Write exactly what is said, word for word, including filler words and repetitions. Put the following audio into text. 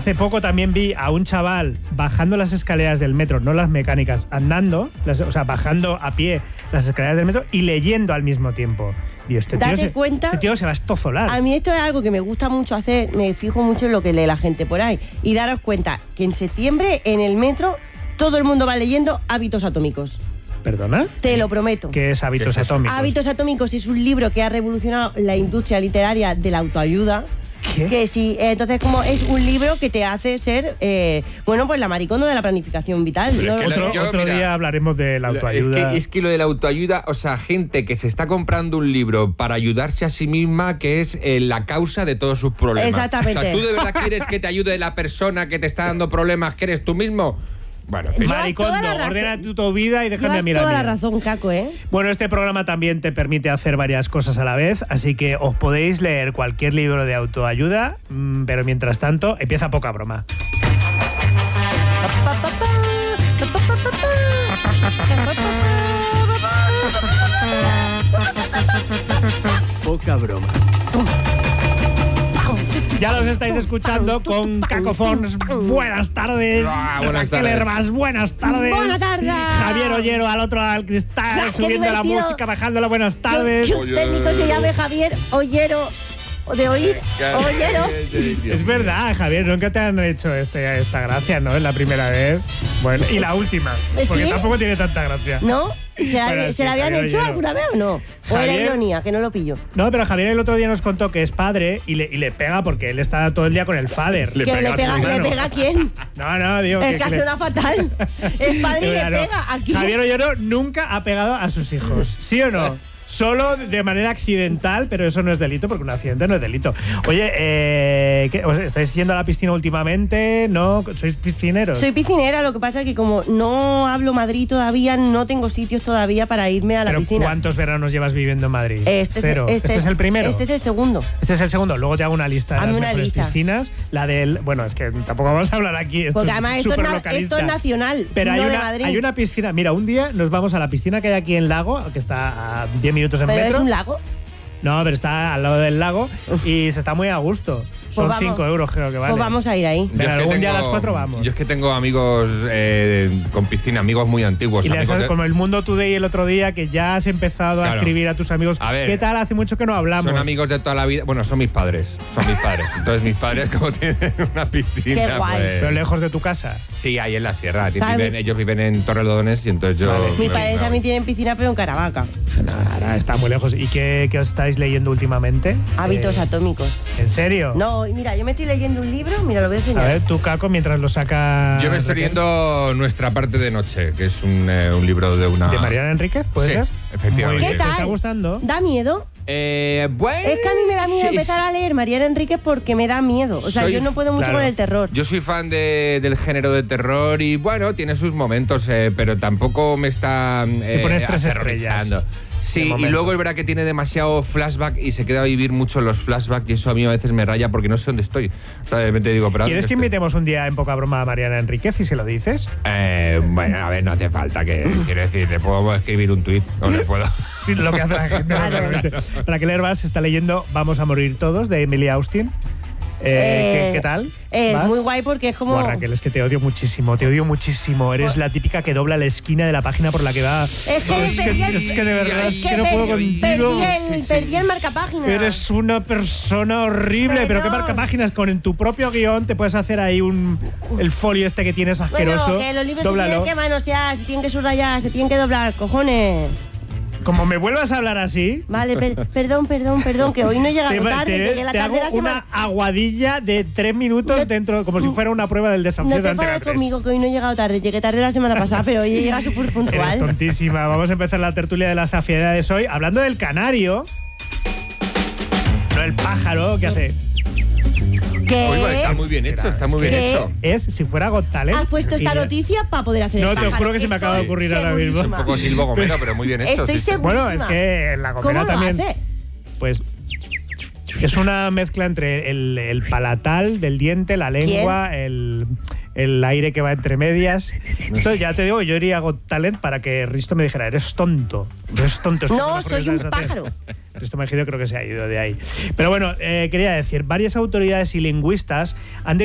hace poco también vi a un chaval bajando las escaleras del metro, no las mecánicas, andando, las, o sea, bajando a pie las escaleras del metro y leyendo al mismo tiempo. Dios, este, tío se, cuenta, este tío se va a estozolar. A mí esto es algo que me gusta mucho hacer, me fijo mucho en lo que lee la gente por ahí. Y daros cuenta que en septiembre en el metro todo el mundo va leyendo Hábitos Atómicos. ¿Perdona? Te lo prometo. ¿Qué es Hábitos ¿Qué es Atómicos? Hábitos Atómicos es un libro que ha revolucionado la industria literaria de la autoayuda. ¿Qué? Que sí, entonces como es un libro que te hace ser, eh, bueno, pues la maricondo de la planificación vital. Pero ¿no? es que Otro, Yo, otro mira, día hablaremos de la autoayuda. Es que, es que lo de la autoayuda, o sea, gente que se está comprando un libro para ayudarse a sí misma, que es eh, la causa de todos sus problemas. Exactamente. O sea, ¿tú de verdad quieres que te ayude la persona que te está dando problemas, que eres tú mismo? Bueno, en fin. Llevas Maricondo, toda la razón. ordena tu, tu vida y déjame a Llevas mí la toda la mía. razón, Caco, ¿eh? Bueno, este programa también te permite hacer varias cosas a la vez, así que os podéis leer cualquier libro de autoayuda, mmm, pero mientras tanto, empieza Poca Broma. Poca Broma. Ya los estáis escuchando con Cacofons. Buenas tardes. Ah, buenas Raquel tardes. Hervás, buenas tardes. Buenas tardes. Javier Ollero al otro lado del cristal, Qué subiendo la divertido. música, bajándola. Buenas tardes. Que un técnico se llame Javier Ollero, o de oír, Ollero. Es verdad, Javier, nunca te han hecho este, esta gracia, ¿no? Es la primera vez. Bueno, y la última, porque ¿Sí? tampoco tiene tanta gracia. ¿No? ¿Se, la- Bueno, ¿se sí, la habían Javier hecho Ollero. alguna vez o no? ¿O era Javier- ironía, que no lo pillo? No, pero Javier el otro día nos contó que es padre y le, y le pega porque él está todo el día con el fader. Le ¿Que pega le a su pega, hermano. ¿Le pega a quién? No, no, digo Es que... que que le- suena fatal. Es padre y le Mira, no. pega a quién. Javier Ollero nunca ha pegado a sus hijos, ¿sí o no? Solo de manera accidental, pero eso no es delito, porque un accidente no es delito. Oye, eh, ¿qué, os ¿estáis yendo a la piscina últimamente? ¿No? ¿Sois piscineros? Soy piscinera, lo que pasa es que como no hablo Madrid todavía, no tengo sitios todavía para irme a la ¿Pero piscina. cuántos veranos llevas viviendo en Madrid? Este, Cero. Es, ¿Este, es el primero? Este es el segundo. Este es el segundo. Luego te hago una lista de Hazme las una mejores lista. piscinas. La del... Bueno, es que tampoco vamos a hablar aquí. Esto Porque es además esto es, súper na- localista. esto es nacional, Pero hay, no de una, Madrid. hay una piscina... Mira, un día nos vamos a la piscina que hay aquí en Lago, que está a diez minutos en Pero metro. es un lago. No, pero está al lado del lago y se está muy a gusto. Son vamos. cinco euros, creo que vale. Pues vamos a ir ahí. Pero Yo es que algún día a tengo- las cuatro vamos. Yo es que tengo amigos eh, con piscina, amigos muy antiguos. Y le amigos has- de- como el Mundo Today el otro día, que ya has empezado a Claro. escribir a tus amigos. A ver. ¿Qué tal? Hace mucho que no hablamos. Son amigos de toda la vida. Bueno, son mis padres. Son mis padres. Entonces, mis padres, como tienen una piscina. Qué guay. pues- Pero lejos de tu casa. Sí, ahí en la sierra. Claro. Viven- ellos viven en Torrelodones y entonces yo. Vale. Mi me- padre me- también tiene piscina, pero en Caravaca. Nada, está muy lejos. ¿Y qué, qué os estáis leyendo últimamente? Hábitos Eh, atómicos. ¿En serio? No, y mira, yo me estoy leyendo un libro, mira, lo voy a A enseñar. ver, tú, Caco, mientras lo saca... Yo me estoy Raquel. leyendo Nuestra parte de noche, que es un, eh, un libro de una. ¿De Mariana Enríquez? ¿Puede Sí, ser? efectivamente. Muy bien. ¿Qué ¿Te tal? está gustando? ¿Da miedo? Eh, bueno. Es que a mí me da miedo sí, empezar a leer Mariana Enríquez porque me da miedo. O sea, Soy- yo no puedo mucho claro. con el terror. Yo soy fan de- del género de terror y bueno, tiene sus momentos, eh, pero tampoco me está eh, pones tres aterrorizando. estrellas. Sí, De y momento. luego es verdad que tiene demasiado flashback y se queda a vivir mucho en los flashbacks y eso a mí a veces me raya porque no sé dónde estoy. O sea, de repente digo, pero ¿Quieres ¿dónde que estoy? invitemos un día en Poca Broma a Mariana Enríquez y se lo dices? Eh, bueno, a ver, no hace falta que. Quiero decir, le puedo escribir un tuit o no puedo. Sí, lo que hace la gente. Claro. realmente. Raquel Hervás está leyendo Vamos a morir todos, de Emily Austin. Eh, ¿qué, qué tal? Eh, ¿Vas? muy guay porque es como... Buah, Raquel, es que te odio muchísimo, te odio muchísimo. Eres la típica que dobla la esquina de la página por la que va. Es que, es, perdí que, el- es que de verdad, es que no per- puedo contigo. Perdí el, perdí el marcapágina. Eres una persona horrible, pero qué Perdón. marca páginas con en tu propio guión te puedes hacer ahí un el folio este que tienes asqueroso. Bueno, que los libros se Dóblalo. tienen que manosear, se tienen que subrayar, se tienen que doblar, cojones. Como me vuelvas a hablar así, Vale, per- perdón, perdón, perdón, que hoy no he llegado te, tarde, te- llegué la te tarde hago de la semana. una aguadilla de tres minutos No- dentro, como si fuera una prueba del desafío No de te Antena enfades tres. conmigo, que hoy no he llegado tarde. Llegué tarde la semana pasada, pero hoy he llegado súper Eres puntual. tontísima. Vamos a empezar la tertulia de las afiedades hoy hablando del canario. No el pájaro que hace. ¿Qué? Oiga, está muy bien hecho, está muy bien ¿Qué? hecho. Es si fuera Got Talent. Has puesto esta y- noticia para poder hacer No, el te pájaro. juro que se me acaba de Estoy ocurrir ahora mismo. segurísima. Un poco Silvo Gomero, pero muy bien hecho. Estoy sí, sí. segura. Bueno, es que en la ¿Cómo gomera lo también. hace? Pues es una mezcla entre el, el palatal del diente, la lengua, el, el aire que va entre medias. Esto ya te digo, yo iría a Got Talent para que Risto me dijera, eres tonto. Eres tonto. Esto No, lo soy sabes un hacer. pájaro. Risto Mejido creo que se ha ido de ahí. Pero bueno, eh, quería decir, varias autoridades y lingüistas han